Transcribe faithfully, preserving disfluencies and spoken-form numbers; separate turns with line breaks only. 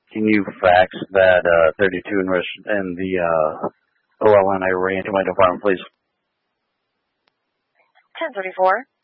Can you fax that uh, thirty-two in, in the uh, O L N I ran to my department, please?
ten thirty-four.